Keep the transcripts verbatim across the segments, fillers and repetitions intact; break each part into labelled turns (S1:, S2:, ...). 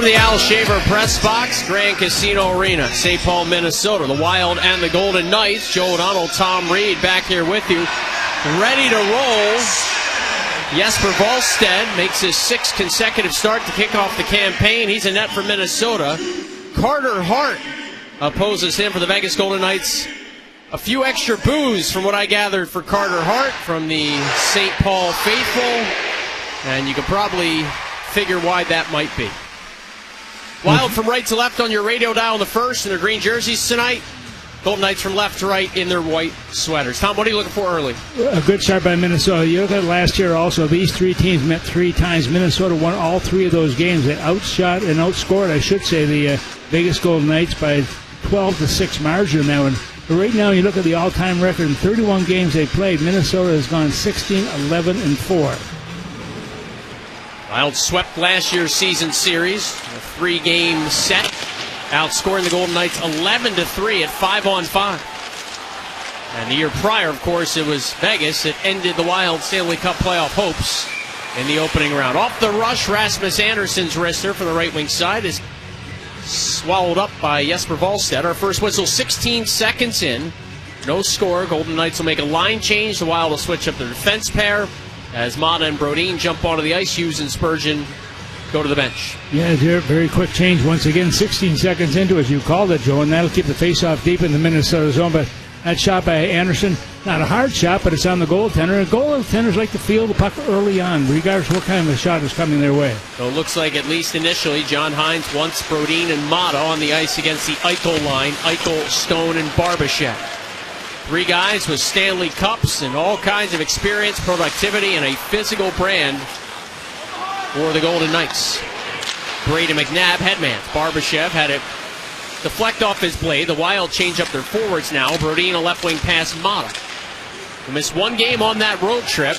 S1: The Al Shaver press box, Grand Casino Arena, Saint Paul, Minnesota. The Wild and the Golden Knights. Joe O'Donnell, Tom Reed back here with you. Ready to roll. Jesper Wallstedt makes his sixth consecutive start to kick off the campaign. He's a net for Minnesota. Carter Hart opposes him for the Vegas Golden Knights. A few extra boos from what I gathered for Carter Hart from the Saint Paul faithful. And you could probably figure why that might be. Wild from right to left on your radio dial in the first in their green jerseys tonight. Golden Knights from left to right in their white sweaters. Tom, what are you looking for early?
S2: A good start by Minnesota. You look at last year also, these three teams met three times. Minnesota won all three of those games. They outshot and outscored, I should say, the uh, Vegas Golden Knights by twelve to six margin in that one. But right now, you look at the all-time record in thirty-one games they played. Minnesota has gone sixteen, eleven, and four.
S1: Wild swept last year's season series, a three-game set, outscoring the Golden Knights eleven to three at five on five. And the year prior, of course, it was Vegas that ended the Wild Stanley Cup playoff hopes in the opening round. Off the rush, Rasmus Andersson's wrister from the right wing side is swallowed up by Jesper Wallstedt. Our first whistle, sixteen seconds in. No score. Golden Knights will make a line change. The Wild will switch up their defense pair as Mata and Brodin jump onto the ice. Hughes and Spurgeon go to the bench.
S2: Yeah, very quick change once again. sixteen seconds into it, as you called it, Joe, and that'll keep the faceoff deep in the Minnesota zone. But that shot by Andersson, not a hard shot, but it's on the goaltender. And goaltenders like to feel the puck early on, regardless of what kind of a shot is coming their way.
S1: So it looks like, at least initially, John Hines wants Brodin and Mata on the ice against the Eichel line. Eichel, Stone, and Barbashev. Three guys with Stanley Cups and all kinds of experience, productivity, and a physical brand for the Golden Knights. Brady McNabb, headman. Barbashev had it deflect off his blade. The Wild change up their forwards now. Brodin, a left wing pass, Mata. He missed one game on that road trip,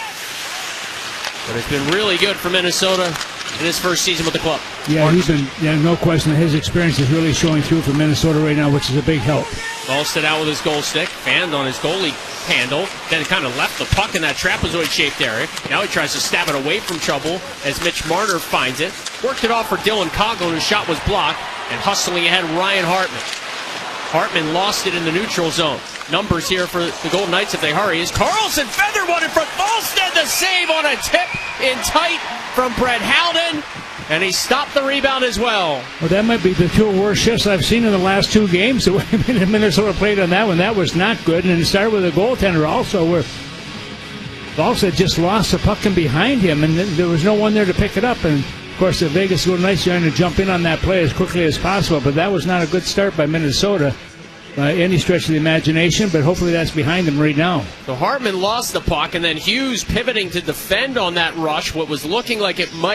S1: but it's been really good for Minnesota in his first season with the club.
S2: Yeah, he's been, yeah, no question. His experience is really showing through for Minnesota right now, which is a big help.
S1: Wallstedt out with his goal stick, fanned on his goalie handle, then kind of left the puck in that trapezoid-shaped area. Now he tries to stab it away from trouble as Mitch Marner finds it. Worked it off for Dylan Coghlan, whose shot was blocked, and hustling ahead Ryan Hartman. Hartman lost it in the neutral zone. Numbers here for the Golden Knights if they hurry is Carlson feather one in front. Wallstedt the save on a tip in tight from Brett Howden. And he stopped the rebound as well.
S2: Well, that might be the two worst shifts I've seen in the last two games. The way Minnesota played on that one, that was not good. And it started with a goaltender also, where Wallstedt just lost the puck from behind him, and there was no one there to pick it up. And, of course, the Vegas Golden Knights trying to jump in on that play as quickly as possible. But that was not a good start by Minnesota by any stretch of the imagination, but hopefully that's behind them right now.
S1: So Hartman lost the puck, and then Hughes pivoting to defend on that rush, what was looking like it might